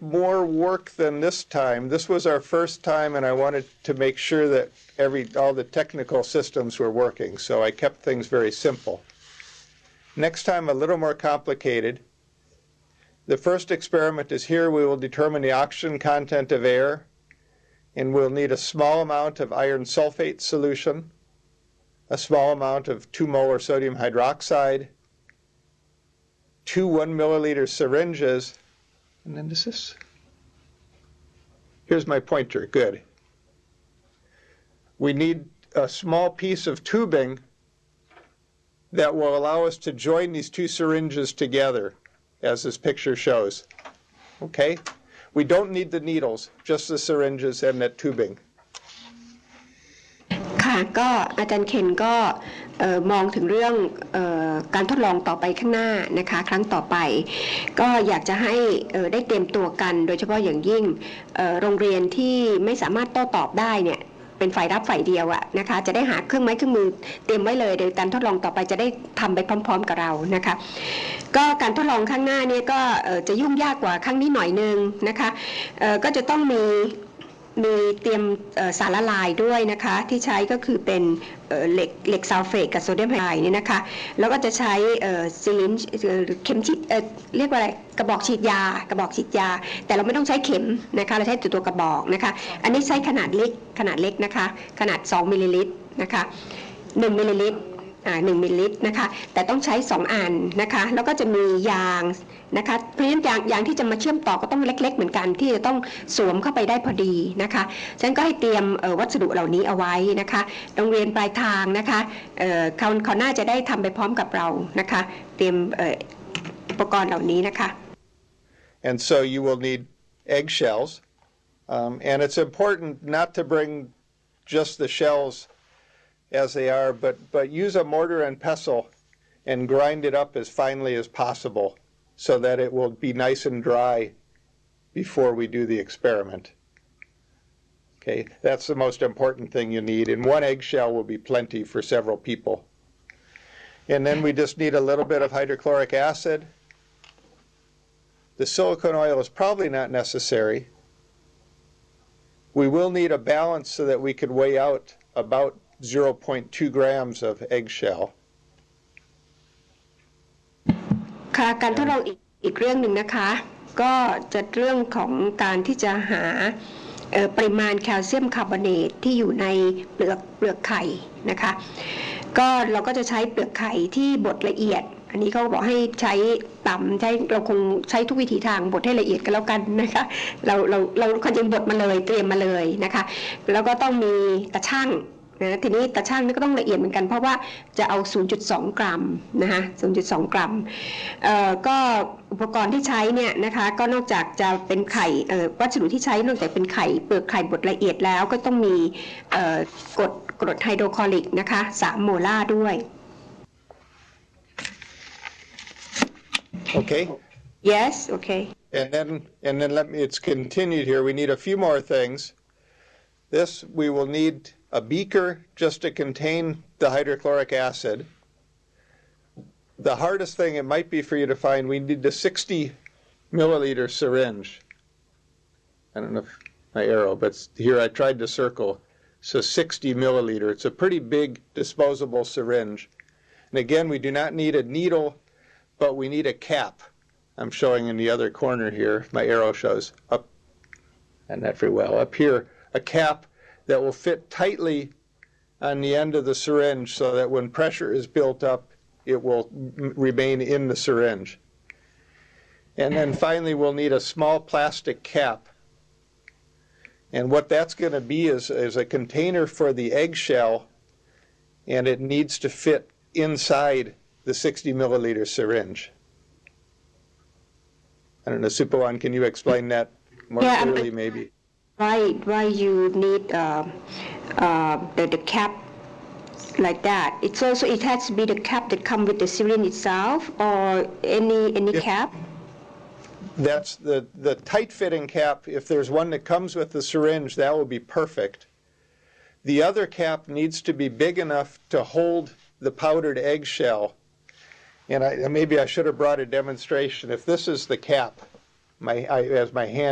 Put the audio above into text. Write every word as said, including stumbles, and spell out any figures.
take more work than this time. This was our first time, and I wanted to make sure that every all the technical systems were working, so I kept things very simple. Next time, a little more complicated. The first experiment is here. We will determine the oxygen content of air, and we'll need a small amount of iron sulfate solution, a small amount of two molar sodium hydroxide, two one milliliter syringes, and then this is, here's my pointer, good. We need a small piece of tubing that will allow us to join these two syringes together, as this picture shows. Okay? We don't need the needles, just the syringes and that tubing. ค่ะก็อาจารย์เคนก็มองถึงเรื่องการทดลองต่อไปข้างหน้านะคะครั้งต่อไปก็อยากจะให้ได้เตรียมตัวกันโดยเฉพาะอย่างยิ่งโรงเรียนที่ไม่สามารถโต้ตอบได้เนี่ยเป็นฝ่ายรับฝ่ายเดียวอะนะคะจะได้หาเครื่องไม้เครื่องมือเตรียมไว้เลยโดยการทดลองต่อไปจะได้ทำไปพร้อมๆกับเรานะคะก็การทดลองข้างหน้าเนี่ยก็จะยุ่งยากกว่าครั้งนี้หน่อยนึงนะคะก็จะต้องมีมีเตรียมสารละลายด้วยนะคะที่ใช้ก็คือเป็นเหล็กเหล็กซัลเฟตกับโซเดียมไฮไดรด์นี่นะคะแล้วก็จะใช้ซิลินเข็มฉีดเรียกว่าอะไรกระบอกฉีดยากระบอกฉีดยาแต่เราไม่ต้องใช้เข็มนะคะเราใช้ตัวตัวกระบอกนะคะอันนี้ใช้ขนาดเล็กขนาดเล็กนะคะขนาดสองมิลลิลิตรนะคะหนึ่งมิลลิลิตรอ่าหนึ่งมิลลิลิตรนะคะแต่ต้องใช้สองอันนะคะแล้วก็จะมียางนะคะเพราะฉะนั้นยางยางที่จะมาเชื่อมต่อก็ต้องเล็กๆเหมือนกันที่จะต้องสวมเข้าไปได้พอดีนะคะฉะนั้นก็ให้เตรียมวัสดุเหล่านี้เอาไว้นะคะโรงเรียนปลายทางนะคะเขาเขาน่าจะได้ทำไปพร้อมกับเรานะคะเตรียมอุปกรณ์เหล่านี้นะคะ And so you will need eggshells, um, and it's important not to bring just the shells as they are, but, but use a mortar and pestle and grind it up as finely as possible so that it will be nice and dry before we do the experiment. Okay, that's the most important thing you need, and one eggshell will be plenty for several people. And then we just need a little bit of hydrochloric acid. The silicone oil is probably not necessary. We will need a balance so that we could weigh out about zero point two grams of eggshell. ค่ะการทดลองอีกอีกเรื่องหนึ่งนะคะก็จะเรื่องของการที่จะหาปริมาณแคลเซียมคาร์บอเนตที่อยู่ในเปลือกเปลือกไข่นะคะก็เราก็จะใช้เปลือกไข่ที่บดละเอียดอันนี้เขาบอกให้ใช้ต่ำใช้เราคงใช้ทุกวิถีทางบดให้ละเอียดกันแล้วกันนะคะเราเราเราควรจะบดมาเลยเตรียมมาเลยนะคะแล้วก็ต้องมีตะชั่งนะทีนี้ตาช่างนี่ก็ต้องละเอียดเหมือนกันเพราะว่าจะเอา ศูนย์จุดสอง กรัมนะคะ ศูนย์จุดสอง กรัมเอ่อก็อุปกรณ์ที่ใช้เนี่ยนะคะก็นอกจากจะเป็นไข่เอ่อวัสดุที่ใช้นอกจากเป็นไข่เปลือกไข่บดละเอียดแล้วก็ต้องมีเอ่อกรดกรดไฮโดรคลอริกนะคะสามโมลาร์ด้วย Okay. Yes, okay. And then and then let me it's continued here. We need a few more things. This we will need a beaker just to contain the hydrochloric acid. The hardest thing it might be for you to find, we need the sixty milliliter syringe. I don't know if my arrow, but here I tried to circle. So sixty milliliter. It's a pretty big disposable syringe. And again, we do not need a needle, but we need a cap. I'm showing in the other corner here. My arrow shows up, and not very well, up here, a cap that will fit tightly on the end of the syringe so that when pressure is built up, it will remain in the syringe. And then finally, we'll need a small plastic cap. And what that's going to be is, is a container for the eggshell, and it needs to fit inside the sixty milliliter syringe. I don't know, Supawan, can you explain that more yeah, clearly, maybe? Why, why you need uh, uh, the, the cap like that? It's also, it has to be the cap that comes with the syringe itself, or any any if, cap? That's the, the tight-fitting cap. If there's one that comes with the syringe, that will be perfect. The other cap needs to be big enough to hold the powdered eggshell. And I, maybe I should have brought a demonstration. If this is the cap, my, I, as my hand